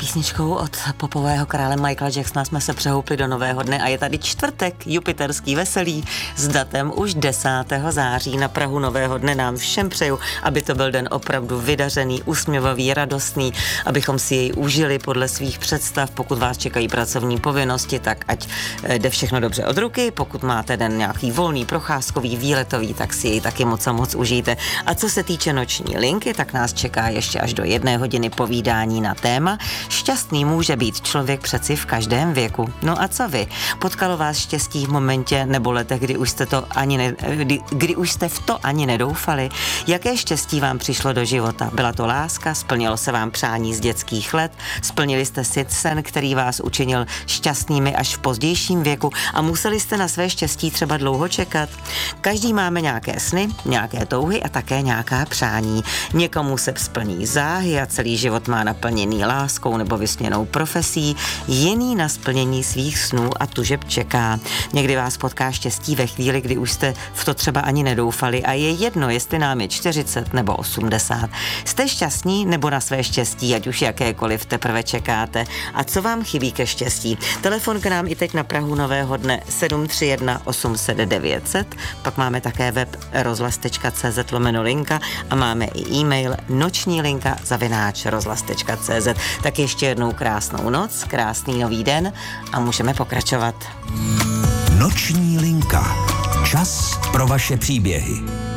písničkou od popového krále Michaela Jacksona jsme se přehoupli do nového dne a je tady čtvrtek, jupiterský veselý, s datem už 10. září. Na prahu nového dne nám všem přeju, aby to byl den opravdu vydařený, usměvavý, radostný, abychom si jej užili podle svých představ. Pokud vás čekají pracovní povinnosti, tak ať jde všechno dobře od ruky. Pokud máte den nějaký volný, procházkový, výletový, tak si jej taky moc a moc užijte. A co se týče noční linky, tak nás čeká ještě až do 1 hodiny povídání na téma Šťastný může být člověk přeci v každém věku. No a co vy? Potkalo vás štěstí v momentě nebo letech, kdy už jste v to ani nedoufali? Jaké štěstí vám přišlo do života? Byla to láska? Splnilo se vám přání z dětských let? Splnili jste si sen, který vás učinil šťastnými až v pozdějším věku a museli jste na své štěstí třeba dlouho čekat? Každý máme nějaké sny, nějaké touhy a také nějaká přání. Někomu se splní záhy a celý život má naplněný láskou nebo vysněnou profesí, jiný na splnění svých snů a tužeb čeká. Někdy vás potká štěstí ve chvíli, kdy už jste v to třeba ani nedoufali a je jedno, jestli nám je 40 nebo 80. Jste šťastní nebo na své štěstí, ať už jakékoliv teprve čekáte? A co vám chybí ke štěstí? Telefon k nám i teď na prahu nového dne 731 800 900, pak máme také web rozhlas.cz/linka a máme i e-mail nočnílinka@rozhlas.cz. Tak ještě jednou krásnou noc, krásný nový den a můžeme pokračovat. Noční linka. Čas pro vaše příběhy.